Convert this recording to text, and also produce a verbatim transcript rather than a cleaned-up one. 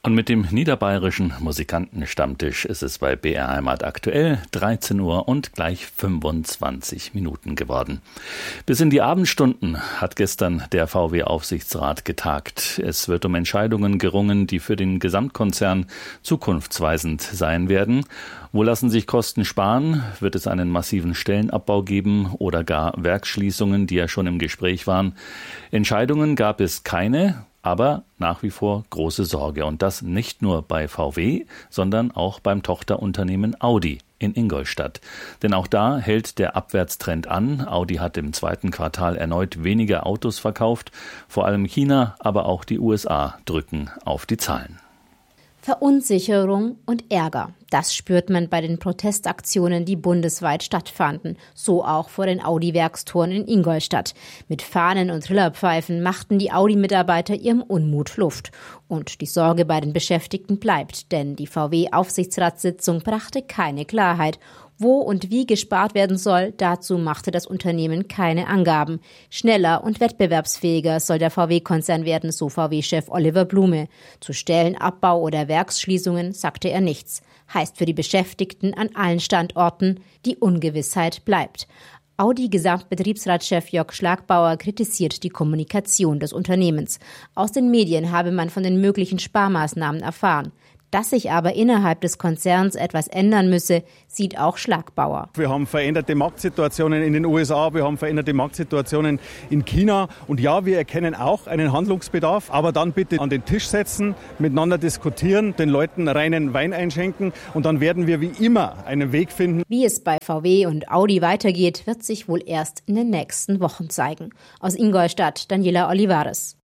Und mit dem niederbayerischen Musikantenstammtisch ist es bei B R Heimat aktuell dreizehn Uhr und gleich fünfundzwanzig Minuten geworden. Bis in die Abendstunden hat gestern der V W-Aufsichtsrat getagt. Es wird um Entscheidungen gerungen, die für den Gesamtkonzern zukunftsweisend sein werden. Wo lassen sich Kosten sparen? Wird es einen massiven Stellenabbau geben oder gar Werksschließungen, die ja schon im Gespräch waren? Entscheidungen gab es keine. Aber nach wie vor große Sorge. Und das nicht nur bei V W, sondern auch beim Tochterunternehmen Audi in Ingolstadt. Denn auch da hält der Abwärtstrend an. Audi hat im zweiten Quartal erneut weniger Autos verkauft. Vor allem China, aber auch die U S A drücken auf die Zahlen. Verunsicherung und Ärger. Das spürt man bei den Protestaktionen, die bundesweit stattfanden. So auch vor den Audi-Werkstoren in Ingolstadt. Mit Fahnen und Trillerpfeifen machten die Audi-Mitarbeiter ihrem Unmut Luft. Und die Sorge bei den Beschäftigten bleibt, denn die V W-Aufsichtsratssitzung brachte keine Klarheit. Wo und wie gespart werden soll, dazu machte das Unternehmen keine Angaben. Schneller und wettbewerbsfähiger soll der V W-Konzern werden, so V W-Chef Oliver Blume. Zu Stellenabbau oder Werksschließungen sagte er nichts. Heißt für die Beschäftigten an allen Standorten, die Ungewissheit bleibt. Audi-Gesamtbetriebsratschef Jörg Schlagbauer kritisiert die Kommunikation des Unternehmens. Aus den Medien habe man von den möglichen Sparmaßnahmen erfahren. Dass sich aber innerhalb des Konzerns etwas ändern müsse, sieht auch Schlagbauer. Wir haben veränderte Marktsituationen in den U S A, wir haben veränderte Marktsituationen in China. Und ja, wir erkennen auch einen Handlungsbedarf, aber dann bitte an den Tisch setzen, miteinander diskutieren, den Leuten reinen Wein einschenken und dann werden wir wie immer einen Weg finden. Wie es bei V W und Audi weitergeht, wird sich wohl erst in den nächsten Wochen zeigen. Aus Ingolstadt, Daniela Olivares.